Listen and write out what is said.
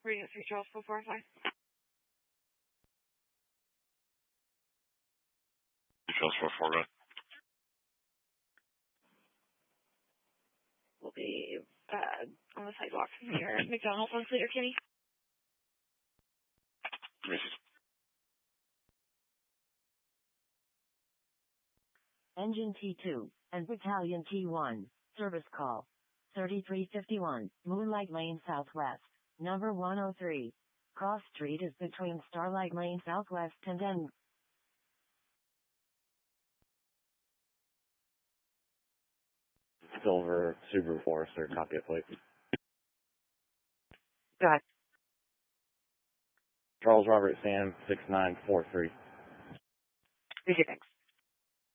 Reading it 3 Charles 445. Charles 445. We'll be on the sidewalk near McDonald's on Cedar Kinney. Engine T2 and Battalion T1, service call. 3351, Moonlight Lane Southwest, number 103. Cross Street is between Starlight Lane Southwest and N. Silver Subaru Forester, copy it, please. Go ahead. Charles Robert Sam 6943. Appreciate it. Thanks.